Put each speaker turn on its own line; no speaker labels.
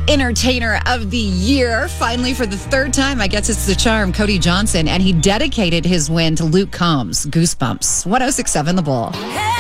Entertainer of the Year. Finally, for the third time, I guess it's the charm, Cody Johnson, and he dedicated his win to Luke Combs. Goosebumps. 106.7 The Bull.